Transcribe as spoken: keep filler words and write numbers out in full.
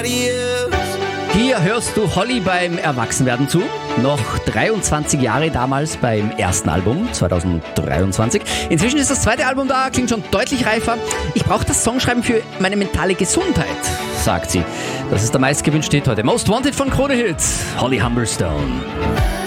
Hier hörst du Holly beim Erwachsenwerden zu. Noch dreiundzwanzig Jahre damals beim ersten Album, zwanzig dreiundzwanzig. Inzwischen ist das zweite Album da, klingt schon deutlich reifer. Ich brauche das Songschreiben für meine mentale Gesundheit, sagt sie. Das ist der meistgewünschte Hit heute. Most Wanted von Krone Hits, Holly Humberstone.